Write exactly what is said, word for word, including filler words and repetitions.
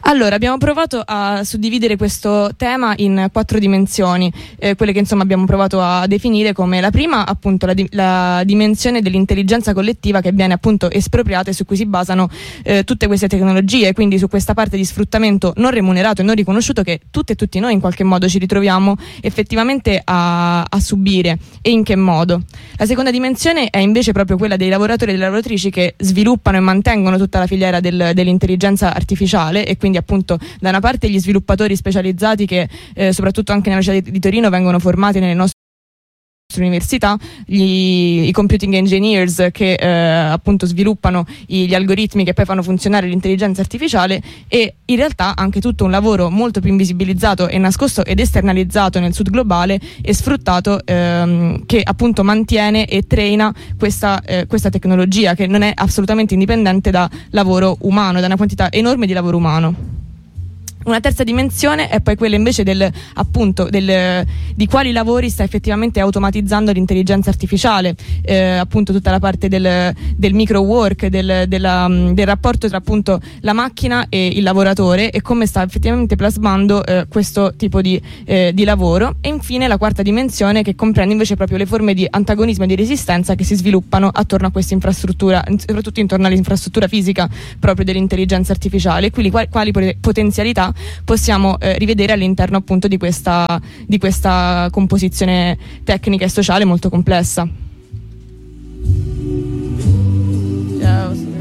Allora, abbiamo provato a suddividere questo tema in quattro dimensioni, eh, quelle che insomma abbiamo provato a definire come la prima, appunto, la, di- la dimensione dell'intelligenza collettiva che viene appunto espropriata e su cui si basano eh, tutte queste tecnologie, quindi su questa parte di sfruttamento non remunerato e non riconosciuto che tutte e tutti noi in qualche modo ci ritroviamo effettivamente a, a subire, e in che modo. La seconda dimensione è invece proprio quella dei lavoratori e delle lavoratrici che sviluppano e mantengono tutta la filiera del, dell'intelligenza artificiale, e quindi appunto da una parte gli sviluppatori specializzati che eh, soprattutto anche nella città di, di Torino vengono formati nelle nostre università, gli, i computing engineers che eh, appunto sviluppano i, gli algoritmi che poi fanno funzionare l'intelligenza artificiale, e in realtà anche tutto un lavoro molto più invisibilizzato e nascosto ed esternalizzato nel sud globale e sfruttato, ehm, che appunto mantiene e traina questa, eh, questa tecnologia, che non è assolutamente indipendente da lavoro umano, da una quantità enorme di lavoro umano. Una terza dimensione è poi quella invece del, appunto, del, di quali lavori sta effettivamente automatizzando l'intelligenza artificiale, eh, appunto tutta la parte del, del micro work, del, della, del rapporto tra appunto la macchina e il lavoratore, e come sta effettivamente plasmando eh, questo tipo di, eh, di lavoro. E infine la quarta dimensione, che comprende invece proprio le forme di antagonismo e di resistenza che si sviluppano attorno a questa infrastruttura, soprattutto intorno all'infrastruttura fisica proprio dell'intelligenza artificiale, e quindi quali, quali potenzialità possiamo eh, rivedere all'interno appunto di questa, di questa composizione tecnica e sociale molto complessa. Ciao.